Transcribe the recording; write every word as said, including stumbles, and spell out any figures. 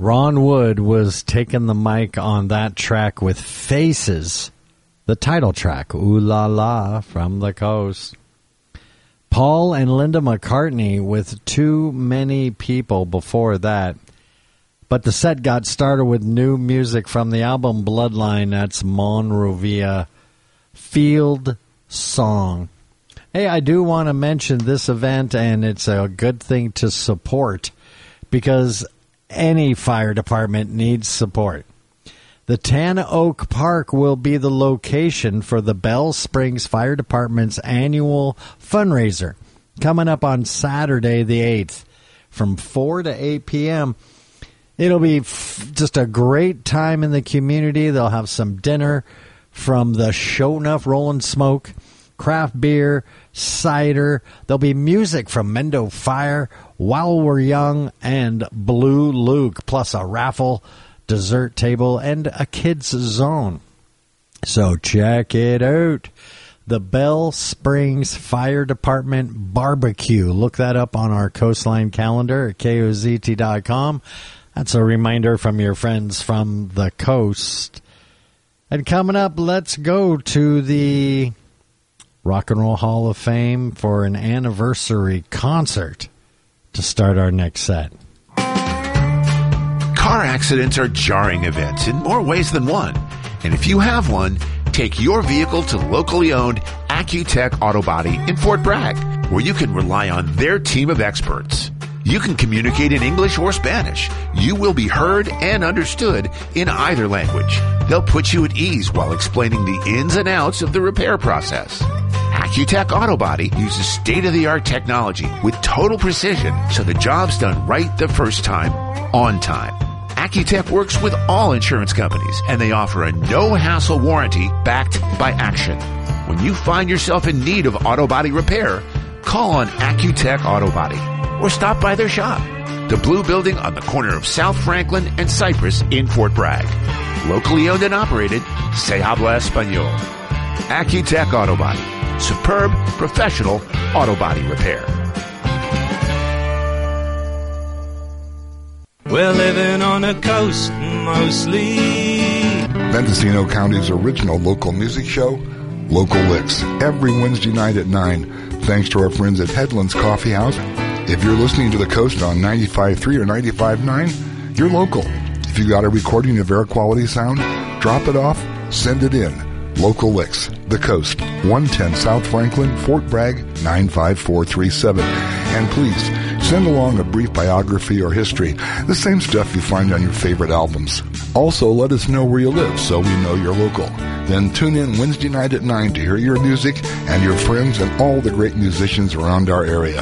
Ron Wood was taking the mic on that track with Faces, the title track, Ooh La La, from the Coast. Paul and Linda McCartney with Too Many People before that. But the set got started with new music from the album Bloodline. That's Monrovia Field Song. Hey, I do want to mention this event, and it's a good thing to support because any fire department needs support. The Tan Oak Park will be the location for the Bell Springs Fire Department's annual fundraiser coming up on Saturday the eighth from four to eight p.m. It'll be f- just a great time in the community. They'll have some dinner from the Show Enough Rollin' Smoke, craft beer, cider. There'll be music from Mendo Fire, While We're Young, and Blue Luke, plus a raffle, dessert table, and a kids zone. So check it out. The Bell Springs Fire Department Barbecue. Look that up on our Coastline calendar at K O Z T dot com. That's a reminder from your friends from the coast. And coming up, let's go to the Rock and Roll Hall of Fame for an anniversary concert to start our next set. Car accidents are jarring events in more ways than one. And if you have one, take your vehicle to locally owned Accutech Auto Body in Fort Bragg, where you can rely on their team of experts. You can communicate in English or Spanish. You will be heard and understood in either language. They'll put you at ease while explaining the ins and outs of the repair process. Accutech Auto Body uses state-of-the-art technology with total precision so the job's done right the first time, on time. Accutech works with all insurance companies, and they offer a no-hassle warranty backed by action. When you find yourself in need of auto body repair, call on Accutech Auto Body or stop by their shop, the Blue Building on the corner of South Franklin and Cypress in Fort Bragg. Locally owned and operated, se habla español. Accutech Auto Body. Superb, professional auto body repair. We're living on the coast mostly. Mendocino County's original local music show, Local Licks, every Wednesday night at nine, thanks to our friends at Headlands Coffee House. If you're listening to the coast on ninety-five point three or ninety-five point nine, you're local. If you got a recording of air quality sound, drop it off, send it in. Local Licks, the coast, one ten South Franklin, Fort Bragg, nine five four three seven. And please, send along a brief biography or history, the same stuff you find on your favorite albums. Also, let us know where you live so we know you're local. Then tune in Wednesday night at nine to hear your music and your friends and all the great musicians around our area.